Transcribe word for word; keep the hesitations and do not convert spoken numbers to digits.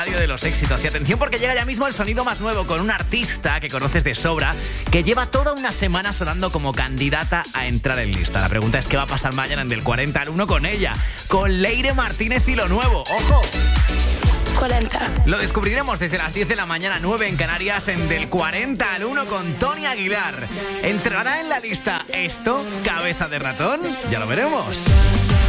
Radio de los éxitos. Y atención porque llega ya mismo el sonido más nuevo con un artista que conoces de sobra que lleva toda una semana sonando como candidata a entrar en lista. La pregunta es qué va a pasar mañana en Del cuarenta al uno con ella, con Leire Martínez y lo nuevo. ¡Ojo! cuarenta. Lo descubriremos desde las diez de la mañana, nueve en Canarias, en Del cuarenta al uno con Tony Aguilar. ¿Entrará en la lista esto, cabeza de ratón? Ya lo veremos.